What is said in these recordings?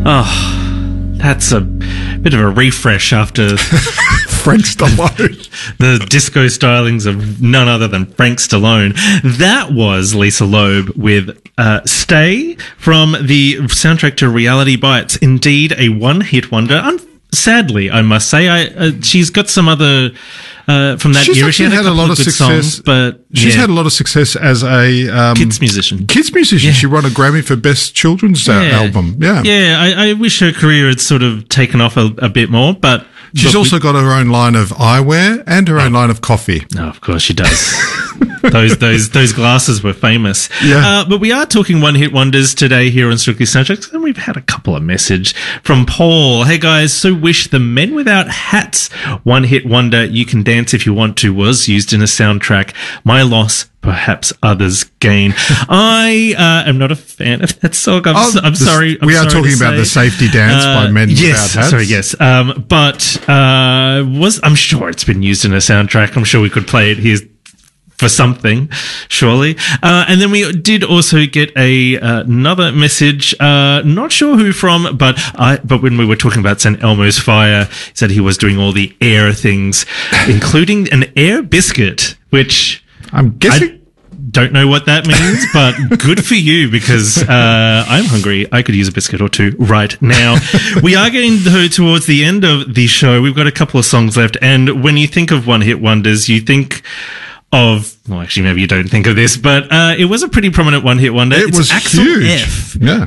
Oh, that's a bit of a refresh after Frank Stallone. the disco stylings of none other than Frank Stallone. That was Lisa Loeb with Stay from the soundtrack to Reality Bites. Indeed, a one-hit wonder. Sadly, I must say, she's got some other from that era. She had a lot of success, songs, but she's had a lot of success as a kids musician. Yeah. She won a Grammy for Best Children's Album. Yeah, I wish her career had sort of taken off a bit more, but she's also got her own line of eyewear and her own line of coffee. No, of course she does. those glasses were famous. Yeah. But we are talking one-hit wonders today here on Strictly Soundtracks, and we've had a couple of messages from Paul. Hey guys, so wish the Men Without Hats one-hit wonder You Can Dance If You Want To was used in a soundtrack. My loss, perhaps others gain. I am not a fan of that song. I'm sorry. We are talking about the Safety Dance by Men Without Hats. Sorry, yes. But I'm sure it's been used in a soundtrack. I'm sure we could play it here for something, surely. And then we did also get another message, not sure who from, but when we were talking about St. Elmo's Fire, he said he was doing all the air things, including an air biscuit, which I'm guessing. Don't know what that means, but good for you, because I'm hungry. I could use a biscuit or two right now. We are getting towards the end of the show. We've got a couple of songs left, and when you think of one-hit wonders, you think of, well, actually, maybe you don't think of this, but it was a pretty prominent one-hit wonder. It was Axel huge. F. Yeah.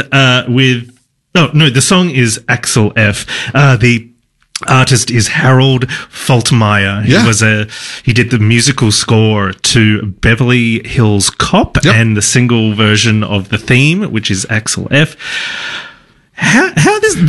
The song is Axel F. The artist is Harold Faltermeyer. He did the musical score to Beverly Hills Cop and the single version of the theme, which is Axel F. How this?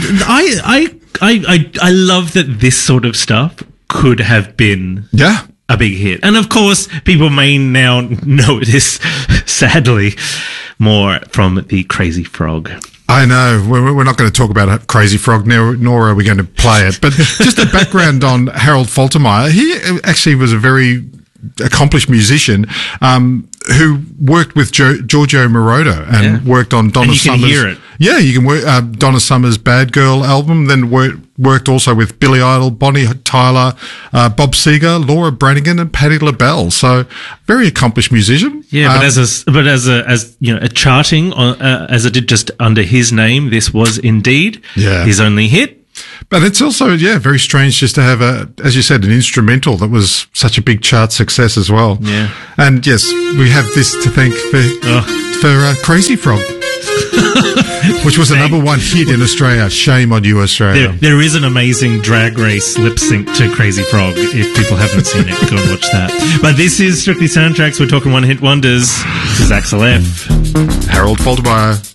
I love that this sort of stuff could have been a big hit, and of course, people may now know this, sadly, more from the Crazy Frog. I know. We're not going to talk about Crazy Frog, nor are we going to play it. But just a background on Harold Faltermeyer. He actually was a very accomplished musician who worked with Giorgio Moroder and worked on Donna Summer's. And you can hear it. Yeah, you can work Donna Summer's Bad Girl album, then worked also with Billy Idol, Bonnie Tyler, Bob Seger, Laura Branigan, and Patti LaBelle. So very accomplished musician. Yeah, but as you know, a charting as it did just under his name, this was indeed his only hit. But it's also, very strange just to have as you said, an instrumental that was such a big chart success as well. Yeah. And yes, we have this to thank for Crazy Frog. Which was the number one hit in Australia. Shame on you, Australia. There is an amazing Drag Race lip sync to Crazy Frog. If people haven't seen it, go and watch that. But this is Strictly Soundtracks. We're talking one-hit wonders. This is Axel F. Harold Faltermeyer.